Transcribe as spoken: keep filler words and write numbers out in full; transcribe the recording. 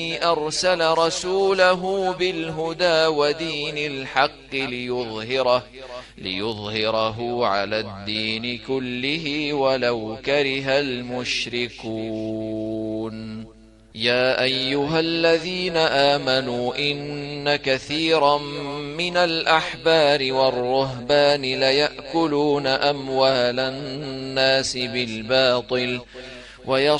أرسل رسوله بالهدى ودين الحق ليظهره, ليظهره على الدين كله ولو كره المشركون. يا أيها الذين آمنوا إن كثيرا من الأحبار والرهبان ليأكلون أموال الناس بالباطل ويصدون